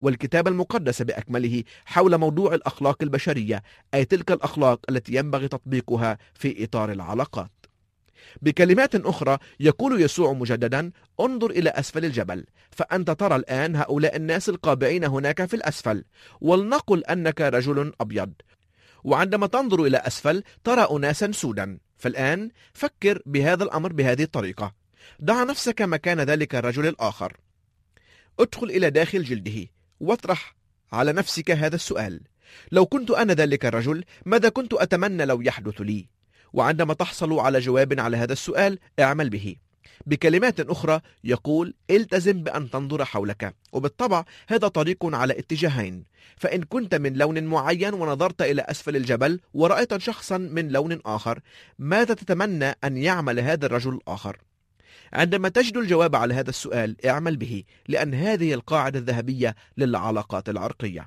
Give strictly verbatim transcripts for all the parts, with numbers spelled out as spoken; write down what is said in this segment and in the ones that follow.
والكتاب المقدس بأكمله حول موضوع الأخلاق البشرية، أي تلك الأخلاق التي ينبغي تطبيقها في إطار العلاقات. بكلمات أخرى يقول يسوع مجددا: انظر إلى أسفل الجبل، فأنت ترى الآن هؤلاء الناس القابعين هناك في الأسفل، ولنقل أنك رجل أبيض، وعندما تنظر إلى أسفل ترى أناسا سودا. فالآن فكر بهذا الأمر بهذه الطريقة: ضع نفسك مكان ذلك الرجل الآخر، ادخل إلى داخل جلده واطرح على نفسك هذا السؤال: لو كنت أنا ذلك الرجل ماذا كنت أتمنى لو يحدث لي؟ وعندما تحصل على جواب على هذا السؤال اعمل به. بكلمات أخرى يقول: التزم بأن تنظر حولك. وبالطبع هذا طريق على اتجاهين، فإن كنت من لون معين ونظرت إلى أسفل الجبل ورأيت شخصا من لون آخر، ماذا تتمنى أن يعمل هذا الرجل الآخر؟ عندما تجد الجواب على هذا السؤال اعمل به، لأن هذه القاعدة الذهبية للعلاقات العرقية.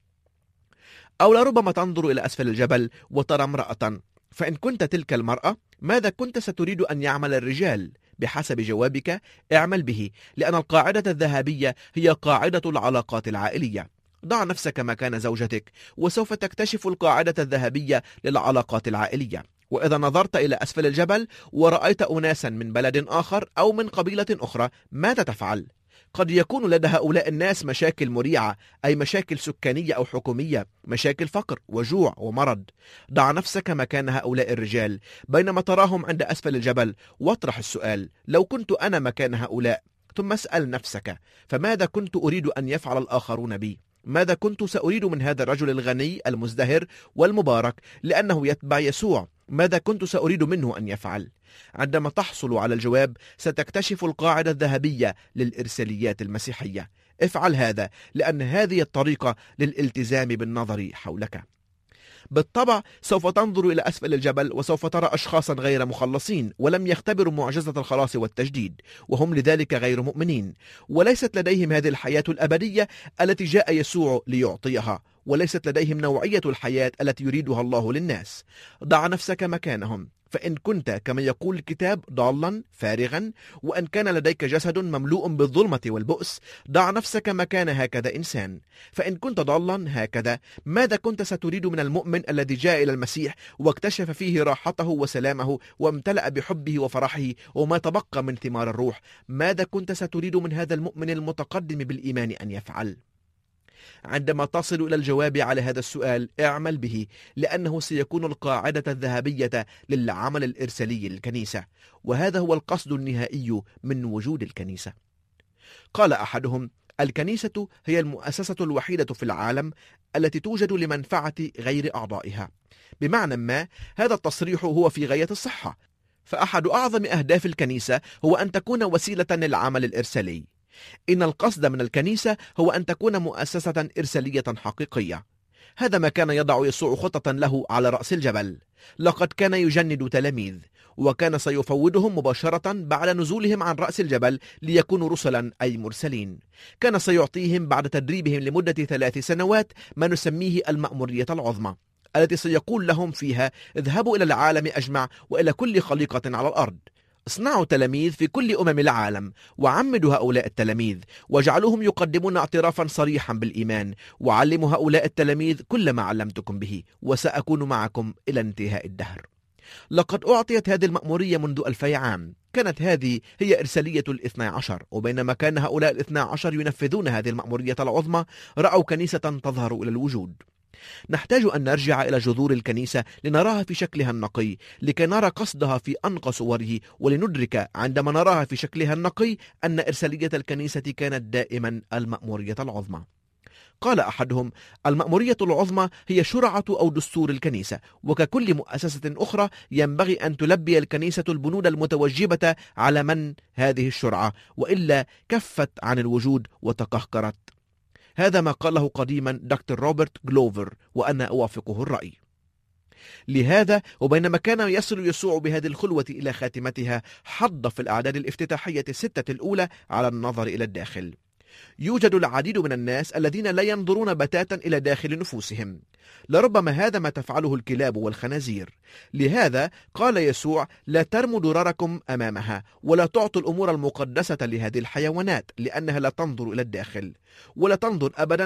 أو لربما تنظر إلى أسفل الجبل وترى امرأة، فإن كنت تلك المرأة ماذا كنت ستريد أن يعمل الرجال؟ بحسب جوابك اعمل به، لأن القاعدة الذهبية هي قاعدة العلاقات العائلية. ضع نفسك مكان زوجتك وسوف تكتشف القاعدة الذهبية للعلاقات العائلية. وإذا نظرت إلى أسفل الجبل ورأيت أناسا من بلد آخر أو من قبيلة أخرى، ماذا تفعل؟ قد يكون لدى هؤلاء الناس مشاكل مريعة، أي مشاكل سكانية أو حكومية، مشاكل فقر وجوع ومرض. ضع نفسك مكان هؤلاء الرجال بينما تراهم عند أسفل الجبل، واطرح السؤال: لو كنت أنا مكان هؤلاء. ثم اسأل نفسك: فماذا كنت أريد أن يفعل الآخرون بي؟ ماذا كنت سأريد من هذا الرجل الغني المزدهر والمبارك لأنه يتبع يسوع؟ ماذا كنت سأريد منه أن يفعل؟ عندما تحصل على الجواب ستكتشف القاعدة الذهبية للإرساليات المسيحية. افعل هذا، لأن هذه الطريقة للالتزام بالنظر حولك. بالطبع سوف تنظر إلى أسفل الجبل وسوف ترى أشخاصا غير مخلصين ولم يختبروا معجزة الخلاص والتجديد، وهم لذلك غير مؤمنين، وليست لديهم هذه الحياة الأبدية التي جاء يسوع ليعطيها، وليست لديهم نوعية الحياة التي يريدها الله للناس. ضع نفسك مكانهم، فإن كنت كما يقول الكتاب ضالا فارغا، وأن كان لديك جسد مملوء بالظلمة والبؤس، ضع نفسك مكان هكذا إنسان. فإن كنت ضالا هكذا، ماذا كنت ستريد من المؤمن الذي جاء إلى المسيح واكتشف فيه راحته وسلامه وامتلأ بحبه وفرحه وما تبقى من ثمار الروح؟ ماذا كنت ستريد من هذا المؤمن المتقدم بالإيمان أن يفعل؟ عندما تصل إلى الجواب على هذا السؤال اعمل به، لأنه سيكون القاعدة الذهبية للعمل الإرسالي للكنيسة، وهذا هو القصد النهائي من وجود الكنيسة. قال أحدهم: الكنيسة هي المؤسسة الوحيدة في العالم التي توجد لمنفعة غير أعضائها. بمعنى ما هذا التصريح هو في غاية الصحة، فأحد أعظم أهداف الكنيسة هو أن تكون وسيلة للعمل الإرسالي. إن القصد من الكنيسة هو أن تكون مؤسسة إرسالية حقيقية. هذا ما كان يضع يسوع خطة له على رأس الجبل. لقد كان يجند تلاميذ، وكان سيفوضهم مباشرة بعد نزولهم عن رأس الجبل ليكونوا رسلا أي مرسلين. كان سيعطيهم بعد تدريبهم لمدة ثلاث سنوات ما نسميه المأمورية العظمى، التي سيقول لهم فيها: اذهبوا إلى العالم أجمع وإلى كل خليقة على الأرض، اصنعوا تلاميذ في كل أمم العالم، وعمدوا هؤلاء التلاميذ، واجعلوهم يقدمون اعترافا صريحا بالإيمان، وعلموا هؤلاء التلاميذ كل ما علمتكم به، وسأكون معكم إلى انتهاء الدهر. لقد أعطيت هذه المأمورية منذ ألفي عام. كانت هذه هي إرسالية الاثنى عشر، وبينما كان هؤلاء الاثنى عشر ينفذون هذه المأمورية العظمى، رأوا كنيسة تظهر إلى الوجود. نحتاج أن نرجع إلى جذور الكنيسة لنراها في شكلها النقي، لكي نرى قصدها في أنقى صوره، ولندرك عندما نراها في شكلها النقي أن إرسالية الكنيسة كانت دائما المأمورية العظمى. قال أحدهم: المأمورية العظمى هي شرعة أو دستور الكنيسة، وككل مؤسسة أخرى ينبغي أن تلبي الكنيسة البنود المتوجبة على من هذه الشرعة، وإلا كفت عن الوجود وتقهقرت. هذا ما قاله قديما دكتور روبرت جلوفر، وأنا أوافقه الرأي. لهذا وبينما كان يصل يسوع بهذه الخلوة إلى خاتمتها، حض في الأعداد الافتتاحية الستة الأولى على النظر إلى الداخل. يوجد العديد من الناس الذين لا ينظرون بتاتا إلى داخل نفوسهم، لربما هذا ما تفعله الكلاب والخنازير. لهذا قال يسوع: لا ترموا درركم أمامها، ولا تعطوا الأمور المقدسة لهذه الحيوانات، لأنها لا تنظر إلى الداخل، ولا تنظر أبدا